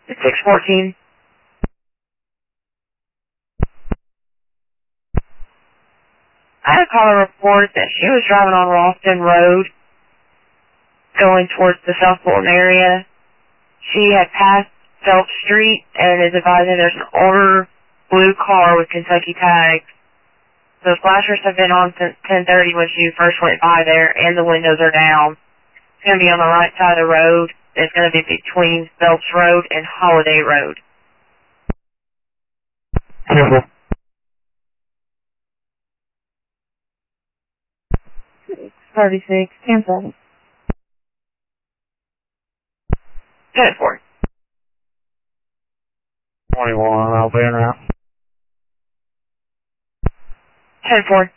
614. I had a caller report that she was driving on Ralston Road going towards the South Fulton area. She had passed Phelps Street and is advising there's an older blue car with Kentucky tags. Those flashers have been on since 10:30 when she first went by there, and the windows are down. It's going to be on the right side of the road. It's going to be between Phelps Road and Holiday Road. 36, 10-7. 10-4. 21, I'll be in route. 10-4.